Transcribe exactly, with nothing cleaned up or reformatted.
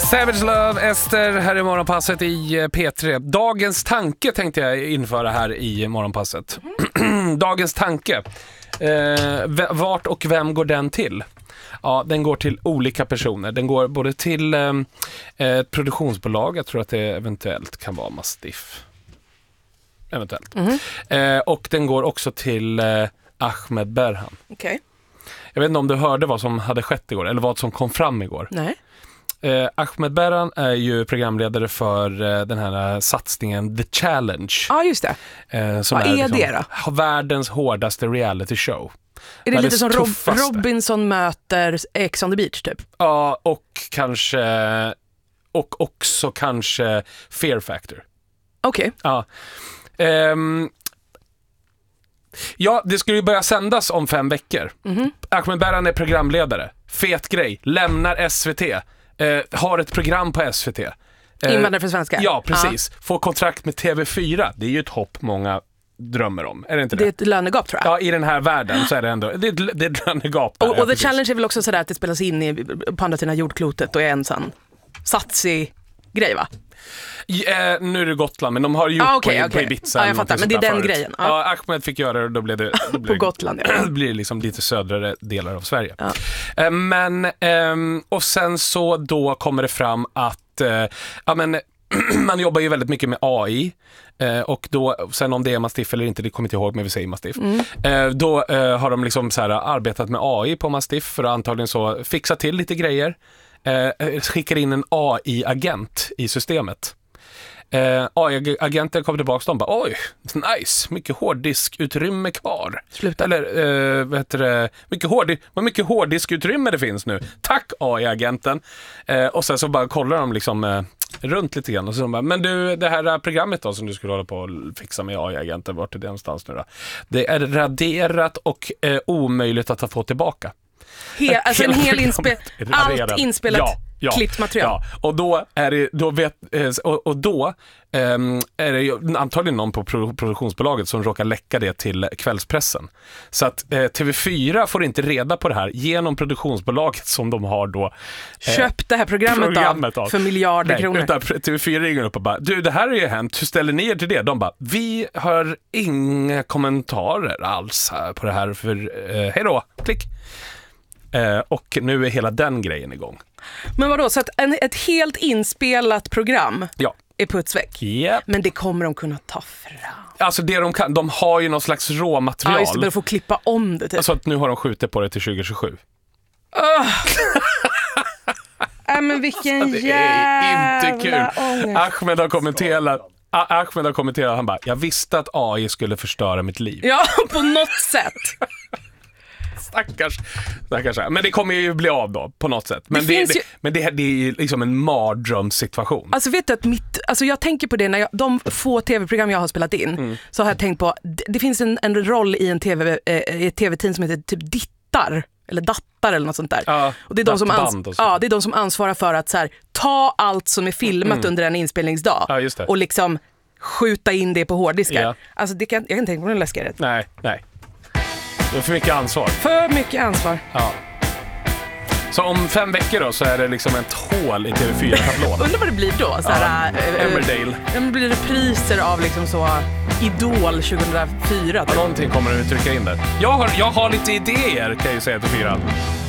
Savage Love, Ester, här i Morgonpasset i P tre. Dagens tanke tänkte jag införa här i Morgonpasset. Mm. Dagens tanke. Eh, vart och vem går den till? Ja, den går till olika personer. Den går både till eh, ett produktionsbolag, jag tror att det eventuellt kan vara Mastiff. Eventuellt. Mm. Eh, och den går också till eh, Ahmed Berhan. Okej. Okay. Jag vet inte om du hörde vad som hade skett igår, eller vad som kom fram igår. Nej. Eh, Ahmed Berhan är ju programledare för eh, den här satsningen The Challenge. Ja, ah, just det. Eh, som vad är, är liksom, det då? Världens hårdaste reality show. Är det lite som Rob- Robinson möter Ex on the Beach typ? Ja, och kanske och också kanske Fear Factor. Okej. Okay. Ja. Ehm, ja, det skulle ju börja sändas om fem veckor. Mm-hmm. Ahmed Berhan är programledare. Fet grej. Lämnar S V T. Eh, har ett program på S V T. Eh, Invandrare för svenskar. Ja, precis. Ah. Får kontrakt med T V fyra. Det är ju ett hopp många drömmer om. Är det inte det? Det är ett lönegap, tror jag. Ja, i den här världen så är det ändå det är, det är ett lönegap. Där, och och ja, The Challenge är väl också sådär att det spelas in i, på andra sidan jordklotet och är en sån satsig grej, va? I, eh, nu är det Gotland, men de har gjort ah, okay, på, okay. på Ibiza. Ja, jag fattar, men det är den förut. grejen. Ja. ja, Ahmed fick göra det och då blev det... Då blev på Gotland, ja. Det blir liksom lite södra delar av Sverige. Ja. Eh, men, eh, och sen så då kommer det fram att eh, ja, men, man jobbar ju väldigt mycket med A I. Eh, och då, sen om det är Mastiff eller inte, det kommer inte ihåg, men vi säger Mastiff. Mm. Eh, då eh, har de liksom så här arbetat med A I på Mastiff för att antagligen så fixa till lite grejer. Eh, skickar in en A I-agent i systemet. Eh, A I-agenten kommer tillbaka och de bara, oj, nice, mycket hårddiskutrymme kvar. Sluta. Eller, eh, vad heter det, mycket hårddisk, vad mycket hårddiskutrymme det finns nu. Tack A I-agenten. Eh, och sen så bara kollar de liksom eh, runt lite grann och så de bara, men du, det här programmet då som du skulle hålla på och fixa med A I-agenten, vart är det någonstans nu då? Det är raderat och eh, omöjligt att få tillbaka. He- alltså en hel inspel- allt inspelat ja, ja, klippt material. Ja. Och då är det då vet och, och då um, är det ju antagligen någon på produktionsbolaget som råkar läcka det till kvällspressen. Så att eh, T V fyra får inte reda på det här genom produktionsbolaget som de har då eh, köpt det här programmet, programmet av, av för miljarder Nej, kronor. Utan T V fyra ringer upp och bara, du, det här är ju hänt, hur ställer ni er till det? De bara, vi har inga kommentarer alls här på det här för eh, hej då, klick. Eh, och nu är hela den grejen igång. Men vadå, så att en, ett helt inspelat program ja. är putsväck? Yep. Men det kommer de kunna ta fram. Alltså det de kan, de har ju någon slags råmaterial. Ja, just det, men de får klippa om det typ. Alltså att nu har de skjutit på det till tjugo tjugosju. Uh. äh, men vilken det jävla är inte kul. ångest. Ahmed har kommenterat Ahmed har kommenterat, han bara, jag visste att A I skulle förstöra mitt liv. Ja, på något sätt. Stackars, stackars. Men det kommer ju bli av då på något sätt. Men det, det, det, ju... men det, det är ju liksom en mardrömssituation. Alltså vet du att mitt, alltså jag tänker på det när jag, de få tv-program jag har spelat in mm. så har jag tänkt på, det, det finns en, en roll i en tv, eh, ett tv-team som heter typ dittar eller dattar eller något sånt där. Ja, och det är de som ans- ja, det är de som ansvarar för att så här, ta allt som är filmat mm. under en inspelningsdag ja, just det. och liksom skjuta in det på hårddiskar. Ja. Alltså det kan, jag kan tänka på den läskigare. Nej, nej. Det är för mycket ansvar. För mycket ansvar. Ja. Så om fem veckor då så är det liksom ett hål i T V fyra-tablån. Undrar vad det blir då? Så här, ja, äh, Emmerdale. Det blir repriser av liksom så Idol tjugohundrafyra. Ja, någonting kommer du trycka in där. Jag har, jag har lite idéer kan jag ju säga till fyra.